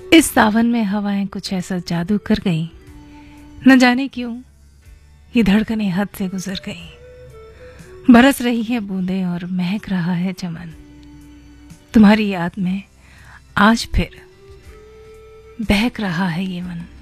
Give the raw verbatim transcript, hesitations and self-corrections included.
इस सावन में हवाएं कुछ ऐसा जादू कर गईं, न जाने क्यों ये धड़कनें हद से गुजर गईं। बरस रही है बूंदें और महक रहा है चमन। तुम्हारी याद में आज फिर बहक रहा है ये मन।